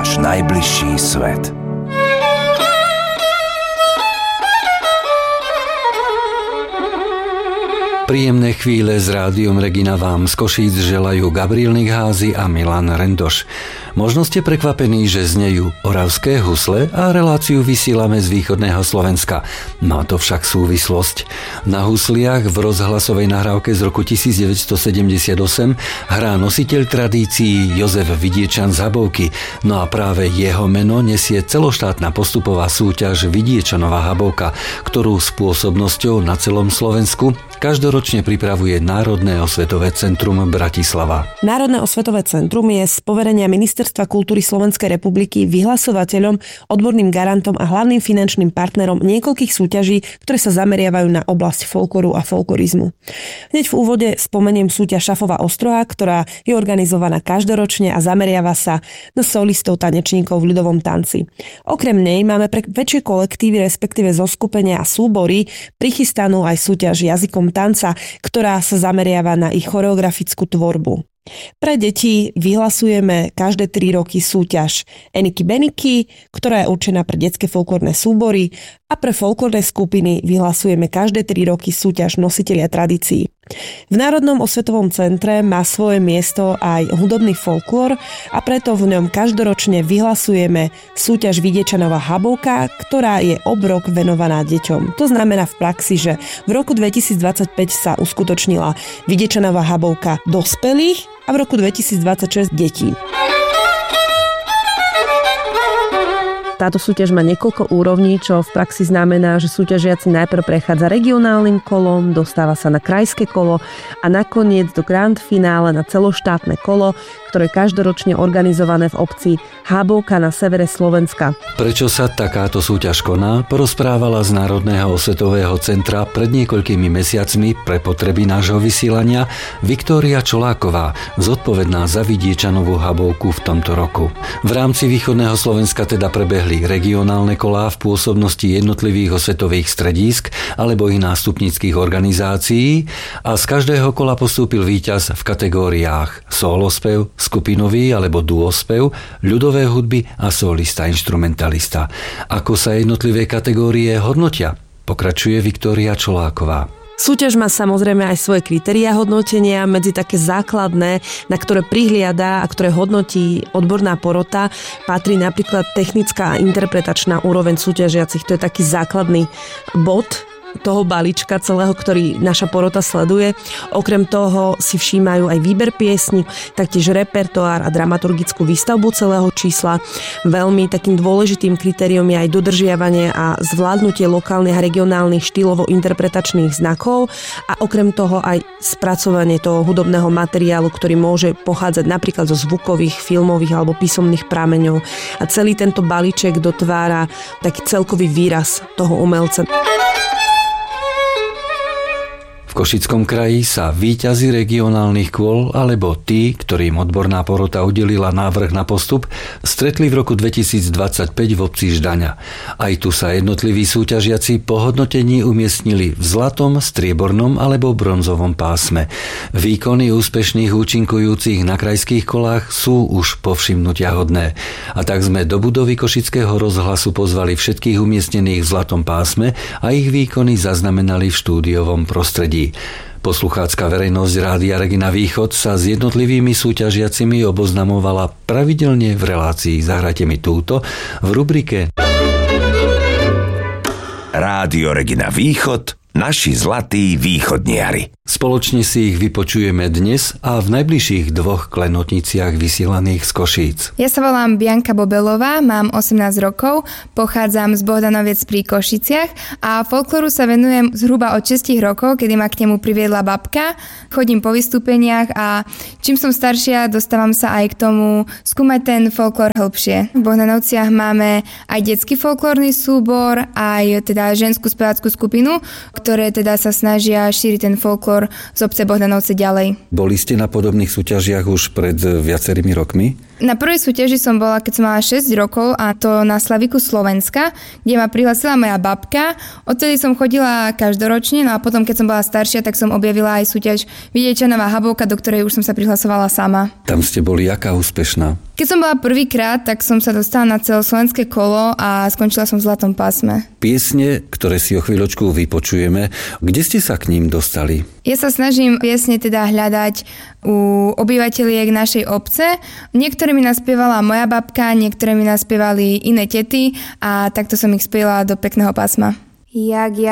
váš najbližší svet. Príjemné chvíle s Rádiom Regina vám z Košíc želajú Gabriel Nigházy a Milan Rendoš. Možno ste prekvapení, že znejú oravské husle a reláciu vysielame z východného Slovenska. Má to však súvislosť. Na husliach v rozhlasovej nahrávke z roku 1978 hrá nositeľ tradícií Jozef Vidiečan z Habovky. No a práve jeho meno nesie celoštátna postupová súťaž Vidiečanová Habovka, ktorú s pôsobnosťou na celom Slovensku každoročne pripravuje Národné osvetové centrum Bratislava. Národné osvetové centrum je z poverenia Ministerstva kultúry Slovenskej republiky vyhlasovateľom, odborným garantom a hlavným finančným partnerom niekoľkých súťaží, ktoré sa zameriavajú na oblasť folkloru a folklorizmu. Hneď v úvode spomeniem súťaž Šafová Ostroha, ktorá je organizovaná každoročne a zameriava sa na solistov tanečníkov v ľudovom tanci. Okrem nej máme pre väčšie kolektívy, respektíve zoskupenia a súbory prichystanú aj súťaž Jazykom tanca, ktorá sa zameriava na ich choreografickú tvorbu. Pre deti vyhlasujeme každé 3 roky súťaž Eniky Beniky, ktorá je určená pre detské folklórne súbory, a pre folklórne skupiny vyhlasujeme každé 3 roky súťaž Nositelia tradícií. V Národnom osvetovom centre má svoje miesto aj hudobný folklór a preto v ňom každoročne vyhlasujeme súťaž Vidiečanova Habovka, ktorá je obrok venovaná deťom. To znamená v praxi, že v roku 2025 sa uskutočnila Vidiečanova Habovka dospelých a v roku 2026 detí. Táto súťaž má niekoľko úrovní, čo v praxi znamená, že súťažiaci najprv prechádza regionálnym kolom, dostáva sa na krajské kolo a nakoniec do grand finále na celoštátne kolo, ktoré je každoročne organizované v obci Habovka na severe Slovenska. Prečo sa takáto súťaž koná, porozprávala z Národného osvetového centra pred niekoľkými mesiacmi pre potreby nášho vysielania Viktória Čoláková, zodpovedná za Vidiečanovú Habovku v tomto roku. V rámci východného Slovenska teda prebehli regionálne kolá v pôsobnosti jednotlivých osvetových stredísk alebo ich nástupníckych organizácií a z každého kola postúpil víťaz v kategóriách solospev, skupinový alebo duospev, ľudové hudby a solista inštrumentalista. Ako sa jednotlivé kategórie hodnotia? Pokračuje Viktória Čoláková. Súťaž má samozrejme aj svoje kritériá hodnotenia, medzi také základné, na ktoré prihliada a ktoré hodnotí odborná porota, patrí napríklad technická a interpretačná úroveň súťažiacich. To je taký základný bod toho balíčka celého, ktorý naša porota sleduje. Okrem toho si všímajú aj výber piesní, taktiež repertoár a dramaturgickú výstavbu celého čísla. Veľmi takým dôležitým kritériom je aj dodržiavanie a zvládnutie lokálnych a regionálnych štýlovo-interpretačných znakov a okrem toho aj spracovanie toho hudobného materiálu, ktorý môže pochádzať napríklad zo zvukových, filmových alebo písomných prameňov. A celý tento balíček dotvára taký celkový výraz toho umelca. V Košickom kraji sa víťazi regionálnych kôl alebo tí, ktorým odborná porota udelila návrh na postup, stretli v roku 2025 v obci Ždaňa. Aj tu sa jednotliví súťažiaci po hodnotení umiestnili v zlatom, striebornom alebo bronzovom pásme. Výkony úspešných účinkujúcich na krajských kolách sú už povšimnutia hodné. A tak sme do budovy Košického rozhlasu pozvali všetkých umiestnených v zlatom pásme a ich výkony zaznamenali v štúdiovom prostredí. Posluchácka verejnosť Rádia Regina Východ sa s jednotlivými súťažiacimi oboznamovala pravidelne v relácii Zahrajte mi túto v rubrike Rádio Regina Východ, naši zlatí východniari. Spoločne si ich vypočujeme dnes a v najbližších 2 klenotniciach vysielaných z Košíc. Ja sa volám Bianka Bobelová, mám 18 rokov, pochádzam z Bohdanoviec pri Košiciach a folklóru sa venujem zhruba od 6 rokov, kedy ma k nemu priviedla babka. Chodím po vystúpeniach a čím som staršia, dostávam sa aj k tomu skúmať ten folklór hĺbšie. V Bohdanovciach máme aj detský folklórny súbor, aj teda ženskú spevácku skupinu, ktoré teda sa snažia šíriť ten folklór z obce Bohdanovce ďalej. Boli ste na podobných súťažiach už pred viacerými rokmi? Na prvej súťaži som bola, keď som mala 6 rokov, a to na Slaviku Slovenska, kde ma prihlásila moja babka. Odtedy som chodila každoročne, no a potom, keď som bola staršia, tak som objavila aj súťaž Vidiečanová Habovka, do ktorej už som sa prihlasovala sama. Tam ste boli aká úspešná? Keď som bola prvýkrát, tak som sa dostala na celoslovenské kolo a skončila som v zlatom pásme. Piesne, ktoré si o chvíľočku vypočujeme, kde ste sa k ním dostali? Ja sa snažím piesne teda hľadať u obyvateľiek našej obce. Niektoré mi naspievala moja babka, niektoré mi naspievali iné tety a takto som ich spela do pekného pásma. Jak